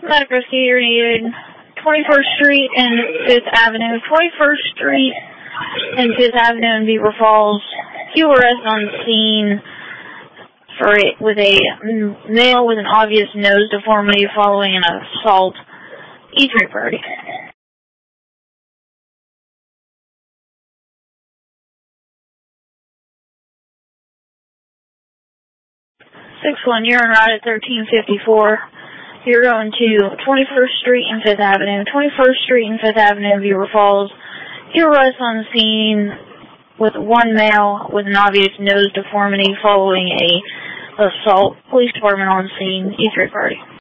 Medical rescue needed. 21st Street and 5th Avenue. 21st Street and 5th Avenue in Beaver Falls. 2 arrests on scene with a male with an obvious nose deformity following an assault. E3 party. 6-1, you're on route at 1354. You're going to 21st Street and 5th Avenue. 21st Street and 5th Avenue in Beaver Falls. 2 arrests on scene with 1 male with an obvious nose deformity following a assault. Police department on scene. E3 party.